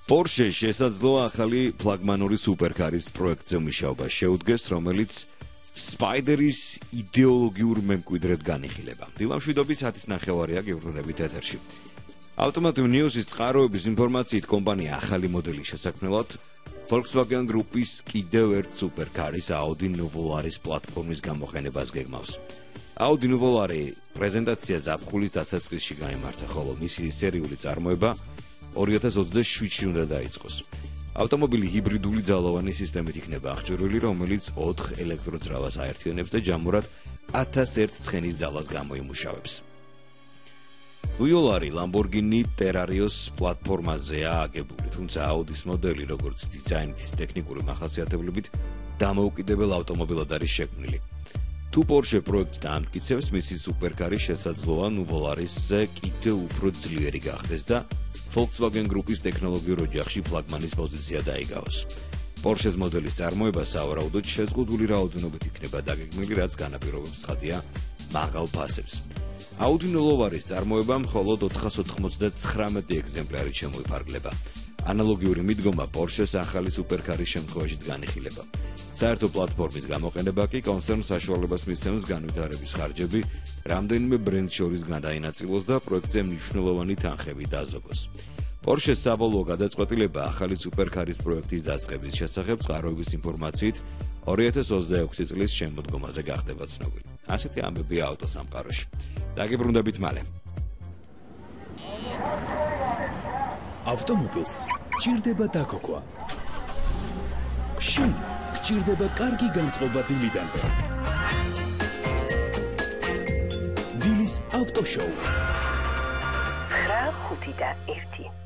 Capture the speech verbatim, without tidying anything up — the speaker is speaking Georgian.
Porsche შესაძლოა ახალი ფლაგმანური სუპერკარის პროექტზე მუშაობა შეუდგეს, რომელიც Spider-ის იდეოლოგიურ მემკვიდრედ განიხილება. დილამშვიდობის საათის ნახევარია გევრდებით ეთერში. Automotive News-ის წყაროების ინფორმაციით კომპანია ახალი მოდელის შესაქმნელად Volkswagen Group-ის კიდევ ერთ სუპერკარის Audi Nuvolare-ის პლატფორმის გამოყენებას გეგმავს. Audi Nuvolare პრეზენტაცია ზაფხულის დასაწყისში გაიმართა, ხოლო მისი სერიული წარმოება ორი ათას ოცდაშვიდში უნდა დაიწყოს. ავტომობილი ჰიბრიდული ძალოვანი სისტემით იქნება აღჭურვილი, რომელიც ოთხ ელექტროძრავას აერთიანებს და ჯამურად ათას ერთ ცხენის ძალას გამოიმუშავებს. Nuvolare Lamborghini Terrarios პლატფორმაზეა აგებული, თუმცა Audi-ის მოდელი, როგორც დიზაინის ტექნიკური მახასიათებლებით, დამოუკიდებელ ავტომობილად არის შექმნილი. თუ Porsche პროექტს დაამტკიცებს, მისი სუპერკარი შესაძლოა Nuvolare-ზე კიდევ უფრო ძლიერი გახდეს და Volkswagen Group-ის ტექნოლოგიურ ოჯახში ფლაგმანის პოზიცია დაიგავოს. Porsche-ს მოდელის წარმოება სავარაუდოდ შეზღუდული რაოდენობით იქნება დაგეგმილი, რაც განაპირობებს ცხადია მაღალ ფასებს. Audi Nuvolare-ის წარმოება მხოლოდ ოთხას ოთხმოცდათხრამეტი ეგზემპლარით შემოიფარგლება. ანალოგიური მიდგომა Porsche-ს ახალი სუპერკარის შემთხვევაშიც განიხილება. საერთო პლატფორმის გამოყენება კი კონცერნს საშუალებას მისცემს განვითარების ხარჯები რამდენიმე ბრენდს შორის გადაინაწილოს და პროექტზე მნიშვნელოვანი თანხები დაზოგოს. Porsche-ს საბოლოო გადაწყვეტილება ახალი სუპერკარის პროექტის დაწყების შესახებ წყაროების ინფორმაციით ორი ათას ოცდაექვსი წლის შემოდგომაზე გახდება ცნობილი. ასეთი ამბებია ავტოსამყაროში. დაგიბრუნდებით მალე. ავტომობილს ჭირდება დაგოგვა. შენ გჭირდება კარგი განწყობა დილიდან. დილის ავტოშოუ. ცხრა ხუთი და ერთი